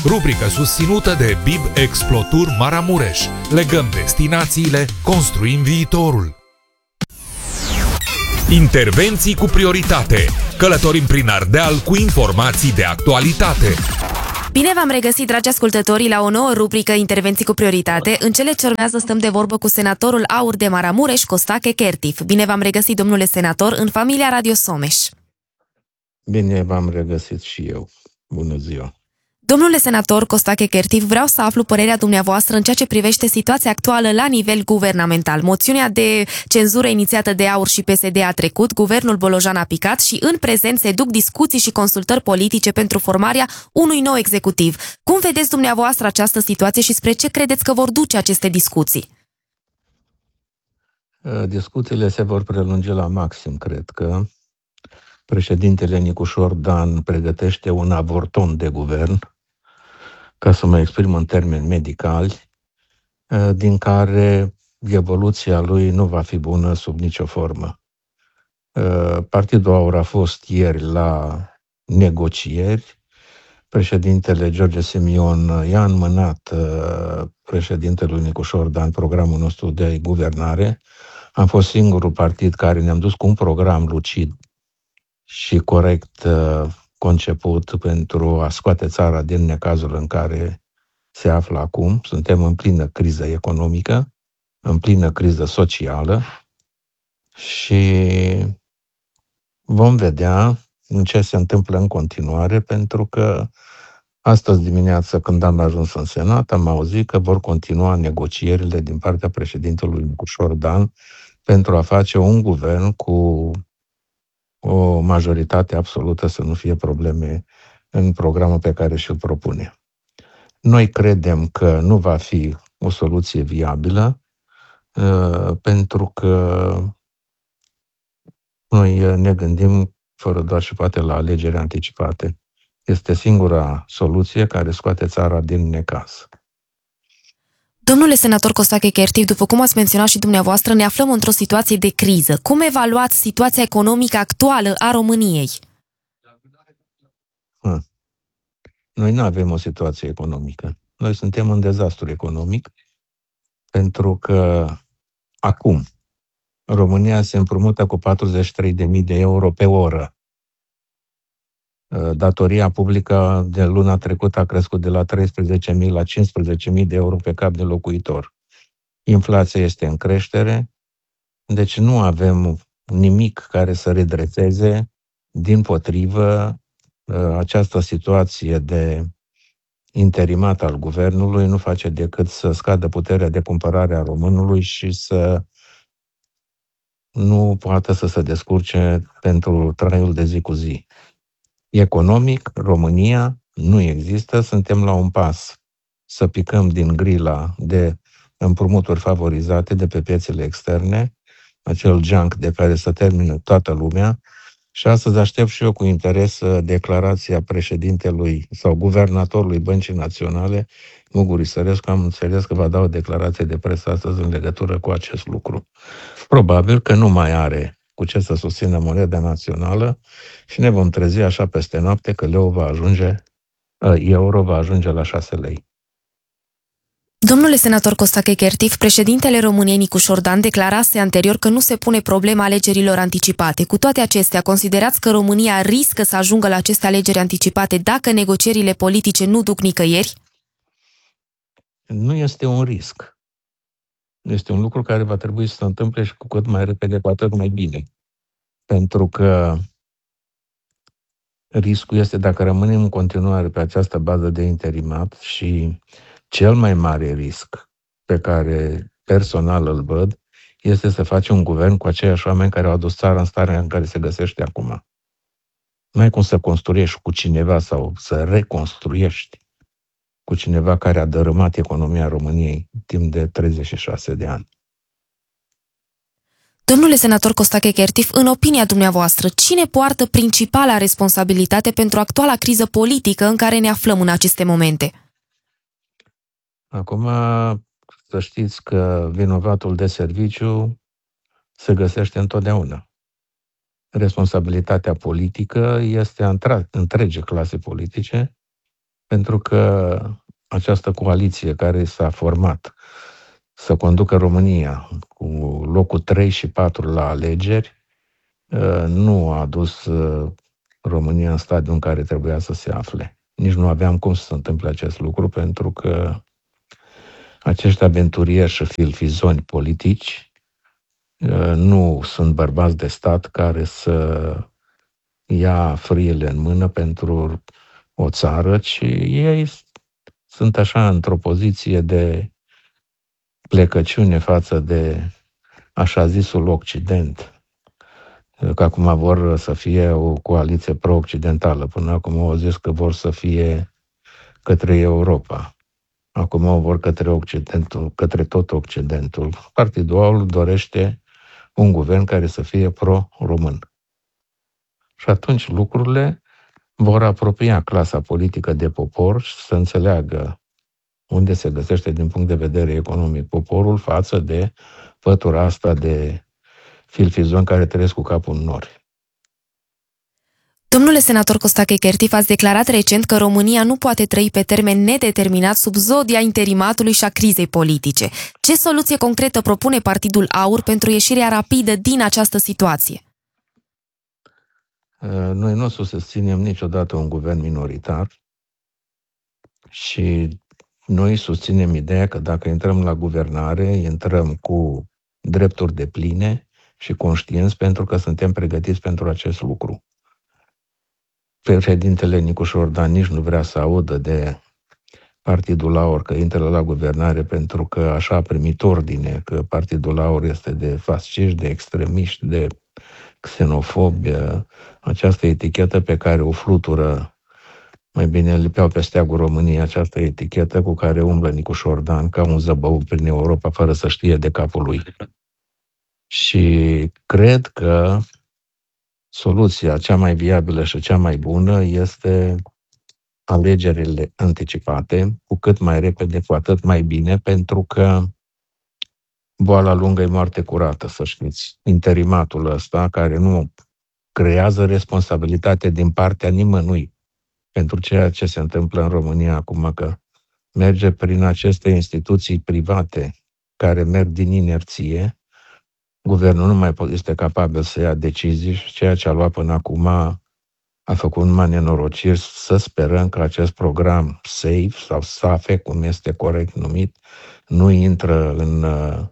rubrică susținută de BIB Explotur Maramureș. Legăm destinațiile, construim viitorul. Intervenții cu prioritate. Călătorim prin Ardeal cu informații de actualitate. Bine v-am regăsit, dragi ascultătorii, la o nouă rubrică Intervenții cu prioritate. În cele ce urmează stăm de vorbă cu senatorul AUR de Maramureș, Costache Kertif. Bine v-am regăsit, domnule senator, în familia Radio Someș. Bine v-am regăsit și eu. Bună ziua! Domnule senator Costache Kertif, vreau să aflu părerea dumneavoastră în ceea ce privește situația actuală la nivel guvernamental. Moțiunea de cenzură inițiată de AUR și PSD a trecut, guvernul Bolojan a picat și în prezent se duc discuții și consultări politice pentru formarea unui nou executiv. Cum vedeți dumneavoastră această situație și spre ce credeți că vor duce aceste discuții? Discuțiile se vor prelungi la maxim, cred că. Președintele Nicușor Dan pregătește un avorton de guvern, ca să mă exprim în termeni medicali, din care evoluția lui nu va fi bună sub nicio formă. Partidul AUR a fost ieri la negocieri. Președintele George Simion i-a înmânat președintelui Nicușor Dan programul nostru de guvernare. Am fost singurul partid care ne-am dus cu un program lucid și corect conceput pentru a scoate țara din necazul în care se află acum. Suntem în plină criză economică, în plină criză socială și vom vedea în ce se întâmplă în continuare, pentru că astăzi dimineață, când am ajuns în Senat, am auzit că vor continua negocierile din partea președintelui Nicușor Dan pentru a face un guvern cu o majoritate absolută, să nu fie probleme în programul pe care și-l propune. Noi credem că nu va fi o soluție viabilă, pentru că noi ne gândim fără doar și poate la alegeri anticipate. Este singura soluție care scoate țara din necaz. Domnule senator Costache Kertif, după cum ați menționat și dumneavoastră, ne aflăm într-o situație de criză. Cum evaluați situația economică actuală a României? Noi nu avem o situație economică. Noi suntem în dezastru economic, pentru că acum România se împrumută cu 43.000 de euro pe oră. Datoria publică de luna trecută a crescut de la 13.000 la 15.000 de euro pe cap de locuitor. Inflația este în creștere, deci nu avem nimic care să redreseze. Dimpotrivă, această situație de interimat al guvernului nu face decât să scadă puterea de cumpărare a românului și să nu poată să se descurce pentru traiul de zi cu zi. Economic, România nu există, suntem la un pas să picăm din grila de împrumuturi favorizate de pe piețele externe, acel junk de care se termină toată lumea, și astăzi aștept și eu cu interes declarația președintelui sau guvernatorului Băncii Naționale, Muguri Sărescu. Am înțeles că va da o declarație de presă astăzi în legătură cu acest lucru. Probabil că nu mai are cu ce să susțină moneda națională și ne vom trezi așa peste noapte că euro va ajunge la 6 lei. Domnule senator Costache Kertif, președintele României Nicușor Dan declarase anterior că nu se pune problema alegerilor anticipate. Cu toate acestea, considerați că România riscă să ajungă la aceste alegeri anticipate dacă negocierile politice nu duc nicăieri? Nu este un risc. Este un lucru care va trebui să se întâmple și cu cât mai repede, cu atât mai bine. Pentru că riscul este dacă rămânem în continuare pe această bază de interimat și cel mai mare risc pe care personal îl văd este să faci un guvern cu aceiași oameni care au adus țara în starea în care se găsește acum. Nu ai cum să construiești cu cineva sau să reconstruiești cu cineva care a dărâmat economia României timp de 36 de ani. Domnule senator Costache Kertif, în opinia dumneavoastră, cine poartă principala responsabilitate pentru actuala criză politică în care ne aflăm în aceste momente? Acum, să știți că vinovatul de serviciu se găsește întotdeauna. Responsabilitatea politică este a întregii clase politice pentru că această coaliție care s-a format să conducă România cu locul 3 și 4 la alegeri nu a adus România în stadiul în care trebuia să se afle. Nici nu aveam cum să se întâmple acest lucru, pentru că acești aventurieri și filfizoni politici nu sunt bărbați de stat care să ia frâiele în mână pentru o țară, ci ei sunt așa într-o poziție de plecăciune față de așa zisul Occident, că acum vor să fie o coaliție pro-occidentală. Până acum au zis că vor să fie către Europa. Acum o vor către Occidentul, către tot Occidentul. Partidul AUR dorește un guvern care să fie pro-român. Și atunci lucrurile vor apropia clasa politică de popor și să înțeleagă unde se găsește din punct de vedere economic poporul față de pătura asta de filfizoni care trăiesc cu capul în nori. Domnule senator Costache Chertif, ați declarat recent că România nu poate trăi pe termen nedeterminat sub zodia interimatului și a crizei politice. Ce soluție concretă propune Partidul AUR pentru ieșirea rapidă din această situație? Noi nu o să susținem niciodată un guvern minoritar și noi susținem ideea că dacă intrăm la guvernare, intrăm cu drepturi depline și conștienți pentru că suntem pregătiți pentru acest lucru. Președintele Nicu Șordan nici nu vrea să audă de Partidul AUR că intră la guvernare pentru că așa a primit ordine, că Partidul AUR este de fasciști, de extremiști, de xenofobi. Această etichetă pe care o flutură, mai bine lipeau pe steagul României această etichetă cu care umblă Nicu Șordan ca un zăbău prin Europa fără să știe de capul lui. Și cred că soluția cea mai viabilă și cea mai bună este alegerile anticipate, cu cât mai repede, cu atât mai bine, pentru că boala lungă e moarte curată, să știți. Interimatul ăsta, care nu creează responsabilitate din partea nimănui pentru ceea ce se întâmplă în România acum, că merge prin aceste instituții private care merg din inerție. Guvernul nu mai este capabil să ia decizii și ceea ce a luat până acum a făcut numai nenorociri. Să sperăm că acest program SAFE sau SAFE, cum este corect numit, nu intră în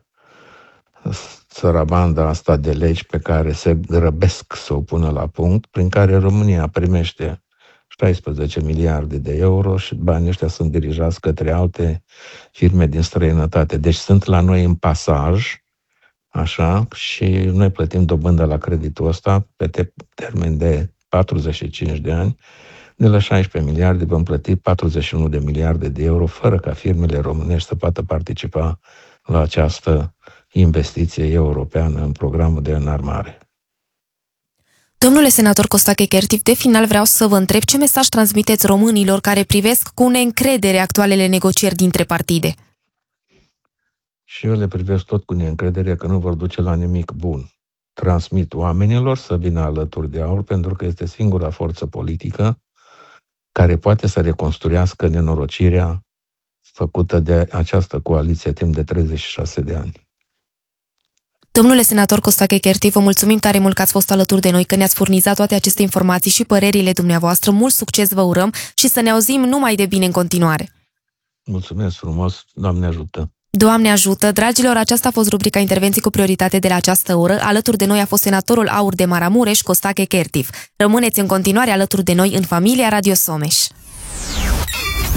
sărabanda asta de legi pe care se grăbesc să o pună la punct, prin care România primește 16 miliarde de euro și banii ăștia sunt dirijați către alte firme din străinătate. Deci sunt la noi în pasaj, așa, și noi plătim dobândă la creditul ăsta pe termen de 45 de ani. De la 16 miliarde vom plăti 41 de miliarde de euro, fără ca firmele românești să poată participa la această investiție europeană în programul de înarmare. Domnule senator Costache Chertif, de final vreau să vă întreb ce mesaj transmiteți românilor care privesc cu neîncredere actualele negocieri dintre partide? Și eu le privesc tot cu neîncredere că nu vor duce la nimic bun. Transmit oamenilor să vină alături de AUR pentru că este singura forță politică care poate să reconstruiască nenorocirea făcută de această coaliție timp de 36 de ani. Domnule senator Costache Chertif, vă mulțumim tare mult că ați fost alături de noi, că ne-ați furnizat toate aceste informații și părerile dumneavoastră. Mult succes vă urăm și să ne auzim numai de bine în continuare. Mulțumesc frumos, Doamne ajută! Doamne ajută! Dragilor, aceasta a fost rubrica Intervenții cu prioritate de la această oră. Alături de noi a fost senatorul AUR de Maramureș, Costache Chertif. Rămâneți în continuare alături de noi în familia Radio Someș.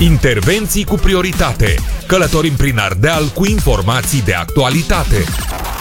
Intervenții cu prioritate. Călătorim prin Ardeal cu informații de actualitate.